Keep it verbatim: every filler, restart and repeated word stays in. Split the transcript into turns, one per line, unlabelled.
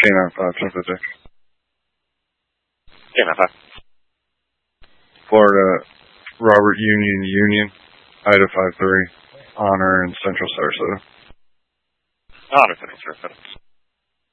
nine five, ten fifty.
K nine five.
Florida, Robert Union Union, Ida five three, Honor in Central Sarasota.
Honor, Central Sarasota.